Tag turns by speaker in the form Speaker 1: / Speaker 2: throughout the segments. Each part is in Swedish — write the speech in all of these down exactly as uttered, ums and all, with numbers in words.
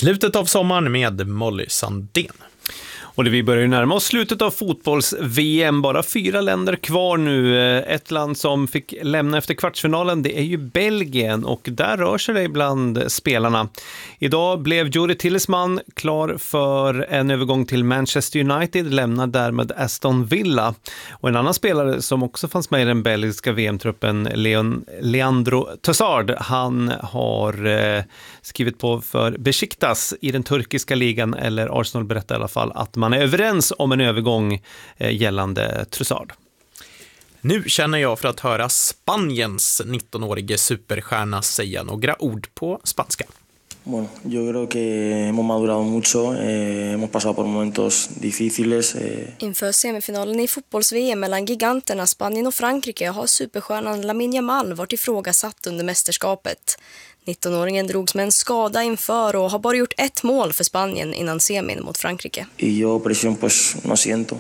Speaker 1: Slutet av sommaren med Molly Sandén.
Speaker 2: Och det vi börjar närma oss slutet av fotbolls-V M. Bara fyra länder kvar nu. Ett land som fick lämna efter kvartsfinalen, det är ju Belgien. Och där rör sig det bland spelarna. Idag blev Juri Tillesman klar för en övergång till Manchester United. Lämnar därmed Aston Villa. Och en annan spelare som också fanns med i den belgiska V M-truppen, Leon, Leandro Trossard. Han har eh, skrivit på för Besiktas i den turkiska ligan. Eller Arsenal berättar i alla fall att man är överens om en övergång eh, gällande Trossard.
Speaker 1: Nu känner jag för att höra Spaniens nittonårige superstjärna säga några ord på spanska.
Speaker 3: Bueno, yo creo que hemos madurado mucho, eh, hemos pasado por momentos difíciles. Eh.
Speaker 4: Inför semifinalen i fotbolls-V M mellan giganterna Spanien och Frankrike har superstjärnan Lamine Yamal varit ifrågasatt under mästerskapet. nittonåringen drogs med en skada inför och har bara gjort ett mål för Spanien innan semin mot Frankrike.
Speaker 3: Y yo presión pues no siento.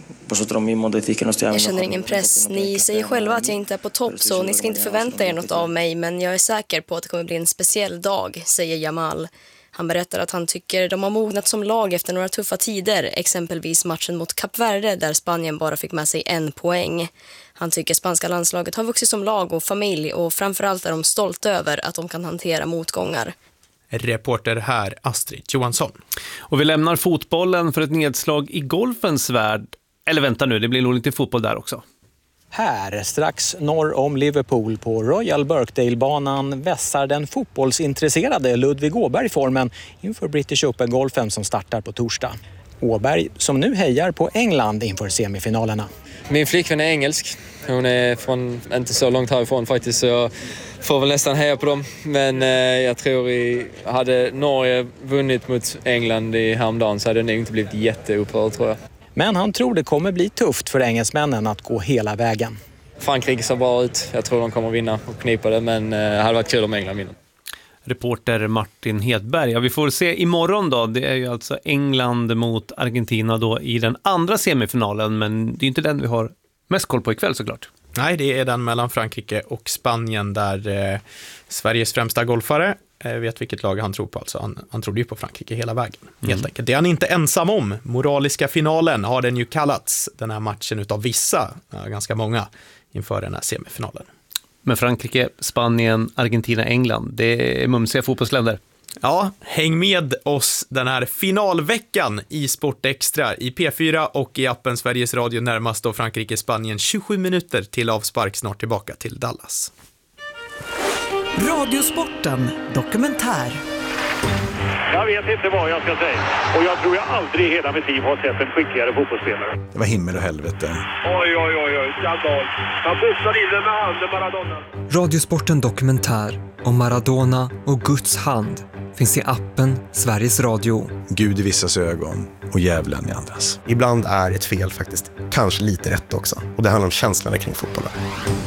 Speaker 4: Jag känner ingen press. Ni säger själva att jag inte är på topp, så ni ska inte förvänta er något av mig, men jag är säker på att det kommer bli en speciell dag, säger Yamal. Han berättar att han tycker de har mognat som lag efter några tuffa tider, exempelvis matchen mot Kap Verde där Spanien bara fick med sig en poäng. Han tycker spanska landslaget har vuxit som lag och familj, och framförallt är de stolta över att de kan hantera motgångar.
Speaker 1: Reporter här Astrid Johansson.
Speaker 2: Och vi lämnar fotbollen för ett nedslag i golfens värld. Eller vänta nu, det blir nog lite fotboll där också.
Speaker 5: Här, strax norr om Liverpool på Royal Birkdale-banan, vässar den fotbollsintresserade Ludvig Åberg formen inför British Open-golfen som startar på torsdag. Åberg som nu hejar på England inför semifinalerna.
Speaker 6: Min flickvän är engelsk. Hon är från, inte så långt härifrån faktiskt, så jag får väl nästan heja på dem. Men eh, jag tror i, hade Norge vunnit mot England i häromdagen så hade det nog inte blivit jätteupprörd, tror jag.
Speaker 5: Men han tror det kommer bli tufft för engelsmännen att gå hela vägen.
Speaker 6: Frankrike ser bra ut. Jag tror de kommer vinna och knipa det, men det hade varit kul om England vinner.
Speaker 2: Reporter Martin Hedberg. Ja, vi får se imorgon då. Det är ju alltså England mot Argentina då i den andra semifinalen, men det är inte den vi har mest koll på ikväll såklart.
Speaker 1: Nej, det är den mellan Frankrike och Spanien där eh, Sveriges främsta golfare eh, vet vilket lag han tror på. Alltså han, han trodde ju på Frankrike hela vägen. Mm. Helt enkelt. Det är han inte ensam om. Moraliska finalen har den ju kallats, den här matchen utav vissa, eh, ganska många, inför den här semifinalen.
Speaker 2: Men Frankrike, Spanien, Argentina, England, det är mumsiga fotbollsländer.
Speaker 1: Ja, häng med oss den här finalveckan i Sport Extra i P fyra och i appen Sveriges Radio närmast och Frankrike, Spanien tjugosju minuter till avspark, snart tillbaka till Dallas.
Speaker 7: Radiosporten dokumentär.
Speaker 8: Jag vet inte vad jag ska säga. Och jag tror jag aldrig i hela mitt liv har sett en skickligare fotbollsspelare.
Speaker 9: Det var himmel och helvete.
Speaker 8: Oj, oj, oj, oj. Skandal. Han boxade in den med handen, Maradona.
Speaker 10: Radiosporten dokumentär om Maradona och Guds hand finns i appen Sveriges Radio.
Speaker 9: Gud i vissas ögon och djävulen i andras.
Speaker 11: Ibland är ett fel faktiskt kanske lite rätt också. Och det handlar om känslorna kring fotbollen.